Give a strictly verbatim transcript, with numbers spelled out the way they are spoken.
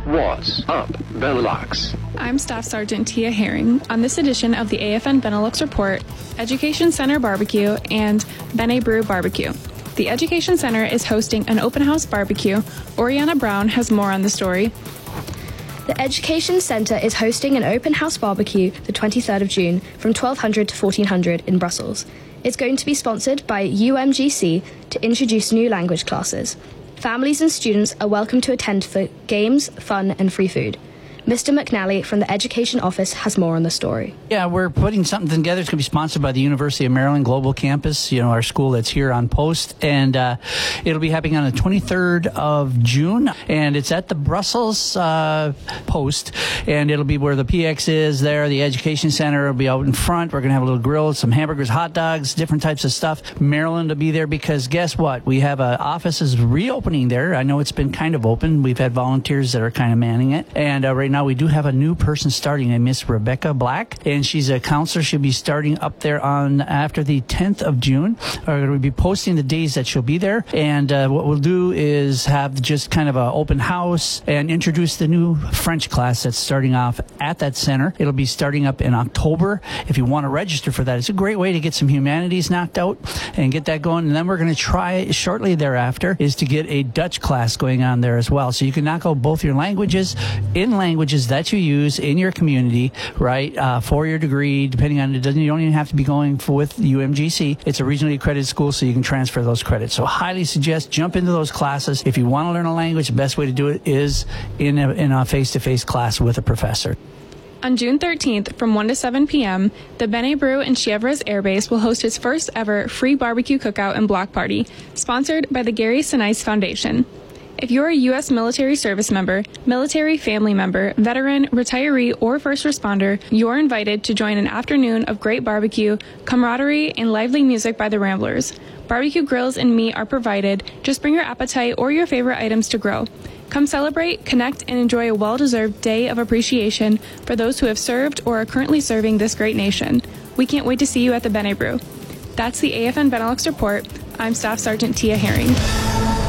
What's up, Benelux? I'm Staff Sergeant Tia Herring. On this edition of the A F N Benelux Report, Education Center Barbecue and Bene Brew Barbecue. The Education Center is hosting an open house barbecue. Oriana Brown has more on the story. The Education Centre is hosting an open house barbecue the twenty-third of June from twelve hundred to fourteen hundred in Brussels. It's going to be sponsored by U M G C to introduce new language classes. Families and students are welcome to attend for games, fun and free food. Mister McNally from the Education Office has more on the story. Yeah, we're putting something together. It's going to be sponsored by the University of Maryland Global Campus, you know, our school that's here on post. And uh, it'll be happening on the twenty-third of June. And it's at the Brussels uh, post. And it'll be where the P X is there. The Education Center will be out in front. We're going to have a little grill, some hamburgers, hot dogs, different types of stuff. Maryland will be there because guess what? We have an office is reopening there. I know it's been kind of open. We've had volunteers that are kind of manning it. And uh, right now we do have a new person starting, a Miss Rebecca Black, and she's a counselor. She'll be starting up there on after the tenth of June. We're going to be posting the days that she'll be there, and uh, what we'll do is have just kind of an open house and introduce the new French class that's starting off at that center. It'll be starting up in October. If you want to register for that, it's a great way to get some humanities knocked out and get that going. And then we're going to try shortly thereafter is to get a Dutch class going on there as well, so you can knock out both your languages in language that you use in your community, right, uh, for your degree, depending on it. Doesn't, you don't even have to be going for, with U M G C. It's a regionally accredited school, so you can transfer those credits. So highly suggest jump into those classes. If you want to learn a language, the best way to do it is in a, in a face-to-face class with a professor. On June thirteenth, from one to seven p.m., the Bene Brew in Chievres Air Base will host its first ever free barbecue cookout and block party, sponsored by the Gary Sinise Foundation. If you're a U S military service member, military family member, veteran, retiree, or first responder, you're invited to join an afternoon of great barbecue, camaraderie, and lively music by the Ramblers. Barbecue grills and meat are provided. Just bring your appetite or your favorite items to grill. Come celebrate, connect, and enjoy a well-deserved day of appreciation for those who have served or are currently serving this great nation. We can't wait to see you at the Bene Brew. That's the A F N Benelux Report. I'm Staff Sergeant Tia Herring.